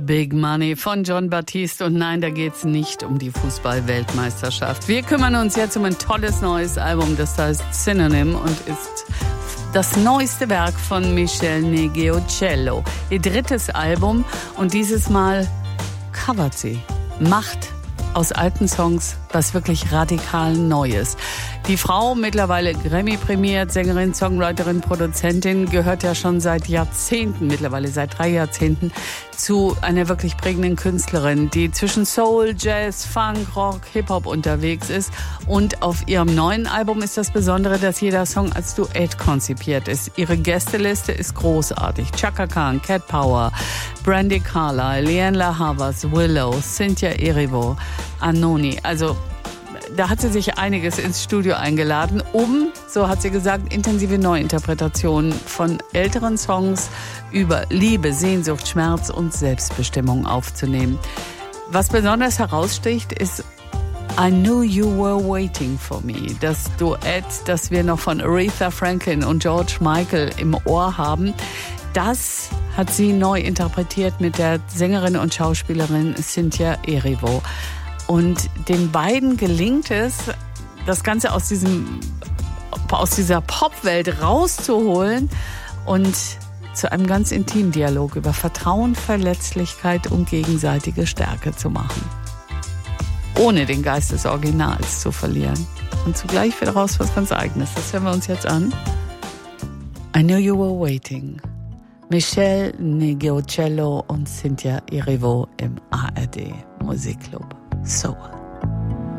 Big Money von Jon Batiste. Und nein, da geht's nicht um die Fußball-Weltmeisterschaft. Wir kümmern uns jetzt um ein tolles neues Album, das heißt Synonym und ist das neueste Werk von Michele Nigiocello. Ihr drittes Album und dieses Mal covert sie, macht aus alten Songs was wirklich radikal Neues. Die Frau, mittlerweile Grammy-prämiert, Sängerin, Songwriterin, Produzentin, gehört ja schon seit Jahrzehnten, mittlerweile seit 3 Jahrzehnten, zu einer wirklich prägenden Künstlerin, die zwischen Soul, Jazz, Funk, Rock, Hip-Hop unterwegs ist. Und auf ihrem neuen Album ist das Besondere, dass jeder Song als Duett konzipiert ist. Ihre Gästeliste ist großartig. Chaka Khan, Cat Power, Brandi Carlile, Lianne La Havas, Willow, Cynthia Erivo, Anoni. Also da hat sie sich einiges ins Studio eingeladen, um, so hat sie gesagt, intensive Neuinterpretationen von älteren Songs über Liebe, Sehnsucht, Schmerz und Selbstbestimmung aufzunehmen. Was besonders heraussticht, ist I Knew You Were Waiting For Me, das Duett, das wir noch von Aretha Franklin und George Michael im Ohr haben. Das hat sie neu interpretiert mit der Sängerin und Schauspielerin Cynthia Erivo. Und den beiden gelingt es, das Ganze aus dieser Popwelt rauszuholen und zu einem ganz intimen Dialog über Vertrauen, Verletzlichkeit und gegenseitige Stärke zu machen. Ohne den Geist des Originals zu verlieren. Und zugleich wird daraus was ganz Eigenes. Das hören wir uns jetzt an. I Knew You Were Waiting. Michele Nigiocello und Cynthia Erivo im ARD Musikclub Soul.